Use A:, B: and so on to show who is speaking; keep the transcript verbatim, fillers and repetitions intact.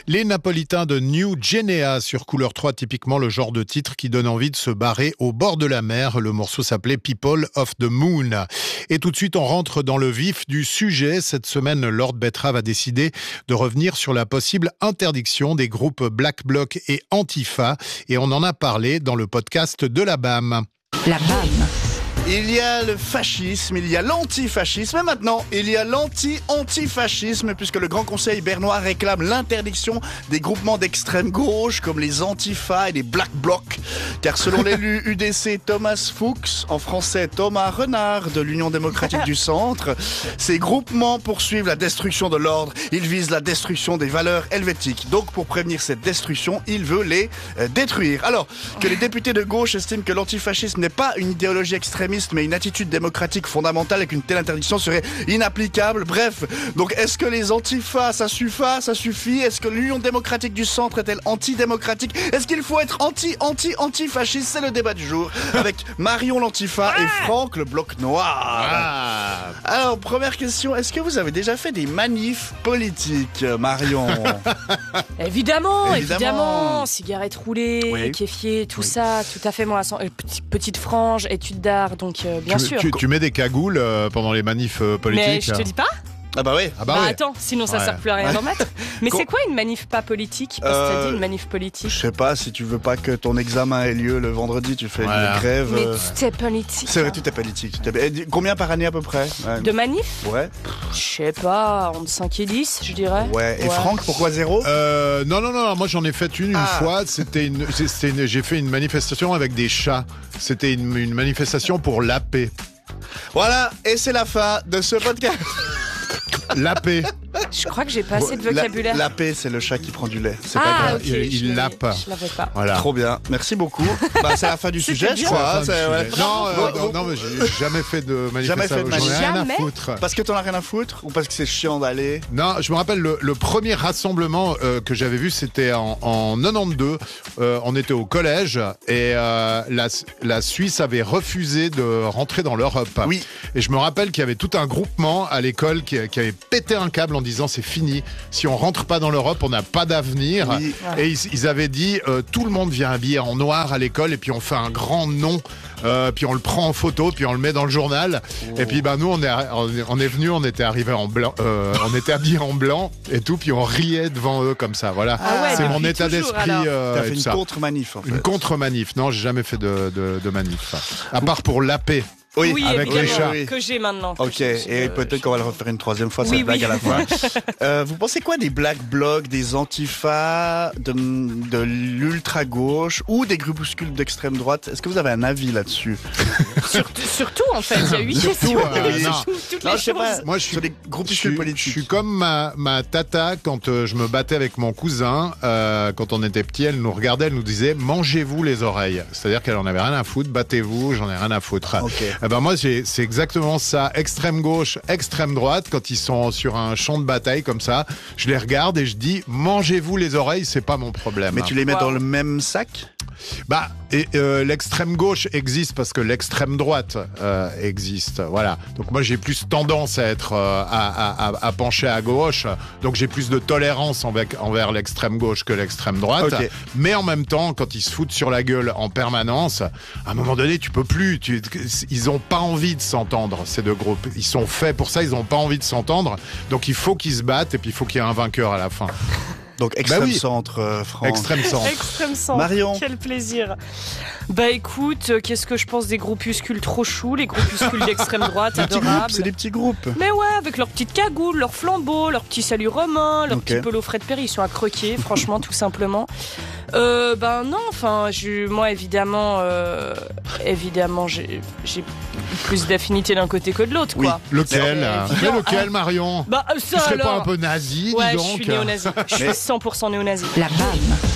A: Les Napolitains de New Guinea sur Couleur trois, typiquement le genre de titre qui donne envie de se barrer au bord de la mer. Le morceau s'appelait People of the Moon. Et tout de suite, on rentre dans le vif du sujet. Cette semaine, Lord Betrave a décidé de revenir sur la possible interdiction des groupes Black Bloc et Antifa. Et on en a parlé dans le podcast de la B A M.
B: La B A M.
C: Il y a le fascisme, il y a l'antifascisme et maintenant il y a l'anti-antifascisme puisque le Grand Conseil bernois réclame l'interdiction des groupements d'extrême gauche comme les Antifa et les Black Bloc. Car selon l'élu U D C Thomas Fuchs, en français Thomas Renard de l'Union démocratique du centre, ces groupements poursuivent la destruction de l'ordre, ils visent la destruction des valeurs helvétiques. Donc pour prévenir cette destruction, il veut les euh, détruire. Alors que les députés de gauche estiment que l'antifascisme n'est pas une idéologie extrémiste mais une attitude démocratique fondamentale et qu'une telle interdiction serait inapplicable. Bref, donc est-ce que les antifas, ça suffit, ça suffit? Est-ce que l'Union démocratique du centre est-elle antidémocratique? Est-ce qu'il faut être anti-anti-antifasciste? C'est le débat du jour avec Marion l'antifa et Franck le bloc noir.
A: Ah.
C: Alors, première question, est-ce que vous avez déjà fait des manifs politiques, Marion?
B: Évidemment,
C: Évidemment.
B: évidemment. Cigarette roulée,
C: Oui.
B: kéfier, tout
C: Oui.
B: ça, tout à fait moi. Sans- euh, petite, petite frange, études d'art, donc euh, bien
A: tu,
B: sûr.
A: tu- tu mets des cagoules euh, pendant les manifs euh, politiques?
B: Mais je te dis pas.
C: Ah bah oui.
A: Ah bah,
B: Bah,
A: ouais.
B: attends, sinon ça
A: Ouais.
B: sert plus à rien d'en mettre. Mais
C: Con-
B: c'est quoi une manif pas politique? Parce que t'as
C: Euh,
B: dit une manif politique.
C: Je sais pas, si tu veux pas que ton examen ait lieu le vendredi, tu fais
A: Voilà.
C: une grève.
B: Mais
C: euh,
B: tout est politique.
C: C'est vrai, tout est politique. tout est- Et combien par année à peu près? Ouais.
B: De manif?
C: Ouais.
B: Je sais pas, entre cinq et dix, je dirais.
C: Ouais. Et Franck, pourquoi zéro?
A: Euh, non, non, non, moi j'en ai fait une une
C: Ah.
A: fois. C'était une, c'était une- j'ai fait une manifestation avec des chats. C'était une, une manifestation pour la paix.
C: Voilà, et c'est la fin de ce podcast.
A: La paix.
B: Je crois que j'ai pas assez de
C: La-
B: vocabulaire.
C: La, paix, c'est le chat qui prend du lait. C'est pas
B: ah,
C: grave.
B: ok.
A: Il- il
B: je l'avais-
A: lappe.
B: Je l'avais pas.
A: Voilà.
C: Trop bien, merci beaucoup. Bah, c'est la fin du
B: C'était
C: sujet, je
B: bien.
C: crois. hein,
A: Enfin,
C: c'est-
A: je-
C: ouais.
A: Non, euh,
C: Bon,
A: non,
C: bon.
A: non, mais j'ai jamais fait de
C: Jamais fait
A: manifestation.
C: de
A: J'en ai
C: manif.
A: rien à
B: Jamais.
A: foutre.
C: Parce que t'en as rien à foutre ou parce que c'est chiant d'aller?
A: Non, je me rappelle le, le premier rassemblement euh, que j'avais vu, c'était en, en quatre-vingt-douze. Euh, on était au collège et euh, la, la Suisse avait refusé de rentrer dans l'Europe.
C: Oui.
A: Et je me rappelle qu'il y avait tout un groupement à l'école qui, qui avait pété un câble en disant c'est fini. Si on rentre pas dans l'Europe, on n'a pas d'avenir.
C: Oui.
A: Et ils, ils avaient dit euh, tout le monde vient habillé en noir à l'école et puis on fait un grand nom. Euh, puis on le prend en photo, puis on le met dans le journal.
C: Oh.
A: Et puis bah nous on est on est, on est venu, on était arrivé en blanc, euh, on était habillés en blanc et tout, puis on riait devant eux comme ça. Voilà,
B: Ah ouais,
A: c'est mon
B: depuis
A: état
B: toujours,
A: d'esprit.
B: alors.
A: euh,
C: T'as
A: et
C: fait
A: tout
C: une
A: ça.
C: contre-manif en fait.
A: Une contre-manif. Non, j'ai jamais fait de, de, de manif. À part pour la paix.
C: Oui,
B: Oui,
A: avec les
B: évidemment,
A: chats.
B: que j'ai maintenant.
C: Ok, et peut-être qu'on va le refaire une troisième fois,
B: Oui,
C: cette
B: oui.
C: blague à la fin. Euh, vous pensez quoi des Black Blocs, des Antifa, de, de l'ultra-gauche ou des groupuscules d'extrême droite? Est-ce que vous avez un avis là-dessus?
B: Surtout, surtout, en fait, il y a huit
A: Surtout,
B: questions.
A: euh, non.
B: Toutes
C: Non,
B: les
C: je sais pas.
B: choses.
A: Moi, je suis
C: Sur des
A: Je
C: groupuscules
A: suis, je
C: politiques.
A: suis comme ma, ma tata quand euh, je me battais avec mon cousin. Euh, quand on était petit, elle nous regardait, elle nous disait mangez-vous les oreilles. C'est-à-dire qu'elle en avait rien à foutre. Battez-vous, j'en ai rien à foutre.
C: Ok.
A: Eh ben moi, j'ai- c'est exactement ça. Extrême gauche, extrême droite. Quand ils sont sur un champ de bataille comme ça, je les regarde et je dis mangez-vous les oreilles, c'est pas mon problème.
C: Mais tu les mets
B: Wow.
C: dans le même sac?
A: Bah, et, euh, l'extrême gauche existe parce que l'extrême droite euh, existe. Voilà. Donc moi j'ai plus tendance à être euh, à, à, à pencher à gauche. Donc j'ai plus de tolérance envers, envers l'extrême gauche que l'extrême droite.
C: Ok.
A: Mais en même temps, quand ils se foutent sur la gueule en permanence, à un moment donné tu peux plus. Tu, ils ont pas envie de s'entendre ces deux groupes. Ils sont faits pour ça. Ils ont pas envie de s'entendre. Donc il faut qu'ils se battent et puis il faut qu'il y ait un vainqueur à la fin.
C: Donc extrême
A: Bah oui.
C: centre, euh, Franck.
A: Extrême centre.
B: Extrême centre.
C: Marion.
B: Quel plaisir. Bah écoute, euh, qu'est-ce que je pense des groupuscules trop choux, les groupuscules d'extrême droite,
C: Des petits groupes,
B: adorables.
C: c'est des petits groupes.
B: Mais ouais, avec leurs petites cagoules, leurs flambeaux, leurs petits saluts romains, leurs
C: Ok.
B: petits pelots Fred Perry, ils sont à croquer, franchement, tout simplement. Euh, ben non, enfin, je- moi évidemment, euh, évidemment, j'ai j'ai plus d'affinité d'un côté que de l'autre,
C: Oui.
B: quoi.
A: Lequel
B: C'est
A: euh,
B: évident.
A: Mais lequel, Marion?
B: Bah
A: Tu
B: ça
A: serais
B: alors.
A: pas un peu nazi,
B: Ouais,
A: dis
B: je
A: donc?
B: suis néo-nazi. Je suis
C: Mais-
B: cent pour cent néo-nazi.
D: La B A M.